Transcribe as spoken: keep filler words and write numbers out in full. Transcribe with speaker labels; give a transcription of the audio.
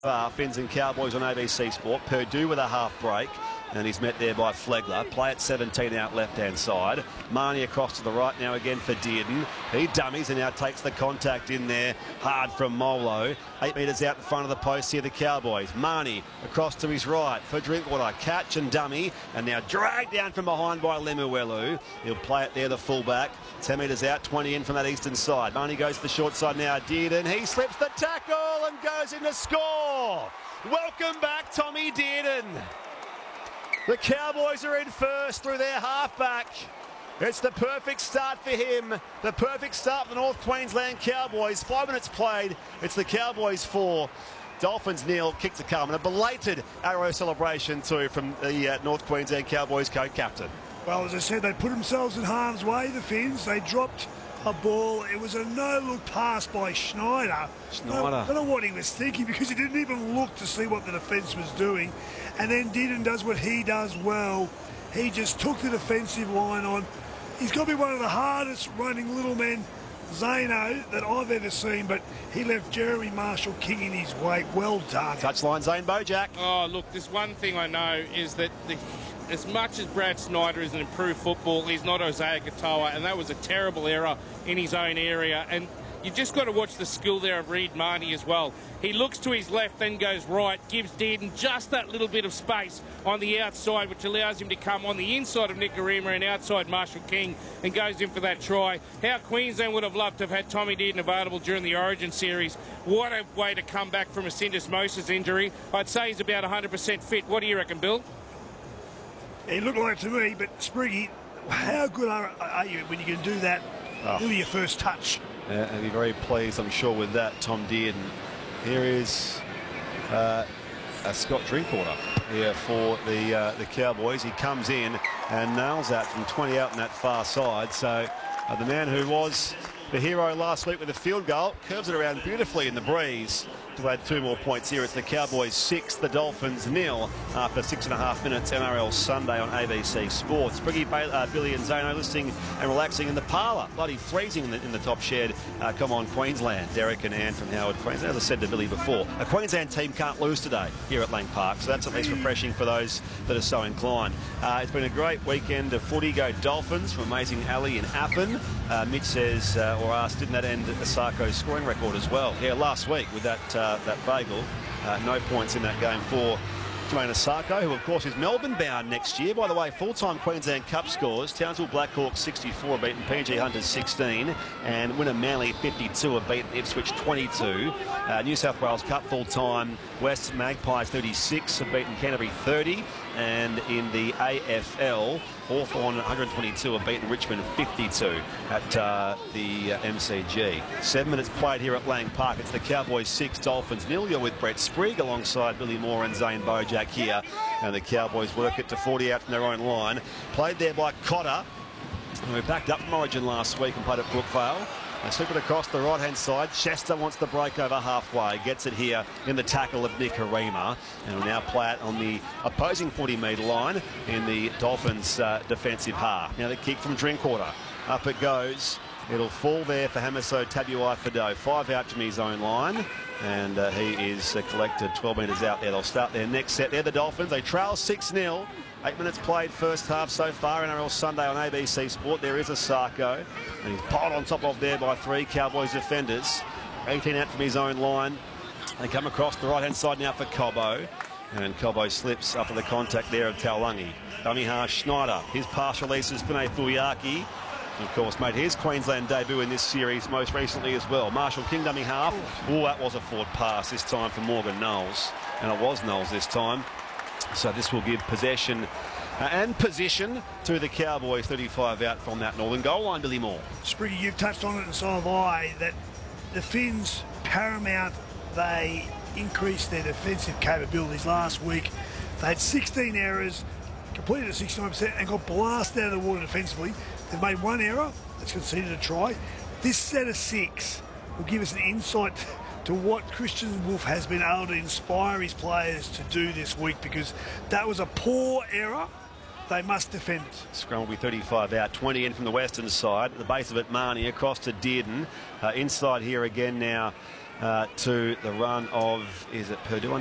Speaker 1: Uh, Finns and Cowboys on A B C Sport. Purdue with a half break, and he's met there by Flegler. Play at seventeen out left-hand side. Marnie across to the right now again for Dearden. He dummies and now takes the contact in there hard from Molo. Eight metres out in front of the post here, the Cowboys. Marnie across to his right for Drinkwater. Catch and dummy, and now dragged down from behind by Lemuelu. He'll play it there, the fullback. ten metres out, twenty in from that eastern side. Marnie goes to the short side now. Dearden, he slips the tackle and goes in to score. Welcome back, Tommy Dearden. The Cowboys are in first through their halfback. It's the perfect start for him. The perfect start for the North Queensland Cowboys. Five minutes played. It's the Cowboys four. Dolphins nil. Kick to come. And a belated arrow celebration too from the uh, North Queensland Cowboys co-captain.
Speaker 2: Well, as I said, they put themselves in harm's way, the Finns. They dropped a ball. It was a no-look pass by Schneider.
Speaker 1: Schneider.
Speaker 2: I don't know what he was thinking, because he didn't even look to see what the defence was doing. And then Dearden does what he does well. He just took the defensive line on. He's got to be one of the hardest running little men, Zano, that I've ever seen, but he left Jeremy Marshall King in his wake. Well done.
Speaker 1: Touchline, Zane Bojack.
Speaker 3: Oh, look, there's one thing I know is that the, as much as Brad Snyder is an improved football, he's not Isaiah Katoa, and that was a terrible error in his own area. And you just got to watch the skill there of Reed Marnie as well. He looks to his left, then goes right, gives Dearden just that little bit of space on the outside, which allows him to come on the inside of Nicarima and outside Marshall King, and goes in for that try. How Queensland would have loved to have had Tommy Dearden available during the Origin series. What a way to come back from a syndesmosis injury. I'd say he's about one hundred percent fit. What do you reckon, Bill?
Speaker 2: He looked like it to me, but Spriggy, how good are, are you when you can do that, oh. do your first touch?
Speaker 1: Yeah, and be very pleased, I'm sure, with that, Tom Dearden. Here is uh, a Scott Drinkwater here for the uh, the Cowboys. He comes in and nails that from twenty out on that far side. So uh, the man who was the hero last week with a field goal curves it around beautifully in the breeze to add two more points here. It's the Cowboys six, the Dolphins nil after six and a half minutes. N R L Sunday on A B C Sports. Briggy, uh, Billy and Zano listening and relaxing in the parlour. Bloody freezing in the, in the top shed. Uh, come on, Queensland. Derek and Ann from Howard, Queensland. As I said to Billy before, a Queensland team can't lose today here at Lang Park, so that's at least refreshing for those that are so inclined. Uh, it's been a great weekend of footy. Go Dolphins from Amazing Alley in Appin. Uh, Mitch says, uh, or asked, didn't that end Asarko's scoring record as well? Yeah, last week with that uh, that bagel. Uh, no points in that game for Jermaine Asarko, who of course is Melbourne bound next year. By the way, full-time Queensland Cup scores: Townsville Blackhawks sixty-four have beaten P G Hunters sixteen, and Winner Manly fifty-two have beaten Ipswich twenty-two. Uh, New South Wales Cup full-time West Magpies thirty-six have beaten Canterbury thirty, and in the A F L Hawthorn one hundred twenty-two have beaten Richmond fifty-two at uh, the uh, M C G. Seven minutes played here at Lang Park. It's the Cowboys six, Dolphins nil. You're with Brett Sprigg alongside Billy Moore and Zane Bojack here. And the Cowboys work it to forty out from their own line. Played there by Cotter. And we backed up from Origin last week and played at Brookvale. They slip it across the right-hand side. Chester wants the break over halfway. Gets it here in the tackle of Nicarima. And will now play it on the opposing forty metre line in the Dolphins' uh, defensive half. Now the kick from Drinkwater. Up it goes. It'll fall there for Hamiso Tabuai-Fidow. Five out from his own line. And uh, he is uh, collected twelve metres out there. They'll start their next set. They're the Dolphins. They trail six nil. Eight minutes played first half so far. N R L Sunday on A B C Sport. There is Asarko. And he's piled on top of there by three Cowboys defenders. eighteen out from his own line. They come across the right-hand side now for Cobbo. And Cobbo slips after the contact there of Taulagi. Dummy half Schneider. His pass releases Pune Fuiaki. Of course, made his Queensland debut in this series most recently as well. Marshall King dummy half. Oh, that was a forward pass this time for Morgan Knowles. And it was Knowles this time. So this will give possession uh, and position to the Cowboys. thirty-five out from that northern goal line, Billy Moore.
Speaker 2: Spriggy, you've touched on it, and so have I, that the Finns, paramount, they increased their defensive capabilities last week. They had sixteen errors, completed at sixty-nine percent, and got blasted out of the water defensively. They've made one error, that's conceded a try. This set of six will give us an insight to what Christian Wolf has been able to inspire his players to do this week, because that was a poor error. They must defend it.
Speaker 1: Scrum will be thirty-five out, twenty in from the western side. At the base of it, Marnie across to Dearden. Uh, inside here again now. uh, to the run of, is it Purdue?